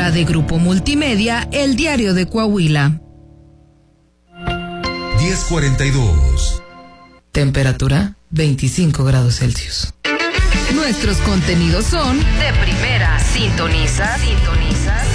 lectura de Grupo Multimedia, El Diario de Coahuila. 10:42. Temperatura 25 grados Celsius. Nuestros contenidos son de primera. Sintoniza